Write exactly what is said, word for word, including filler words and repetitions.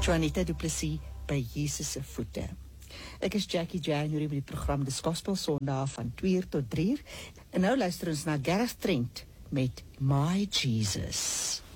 Juanita Du Plessis by Jesus se voete. Ek is Jackie January met die program Dis Gospel Sondag van twee uur tot drie uur. En nou luister ons na Gareth Trent met My Jesus.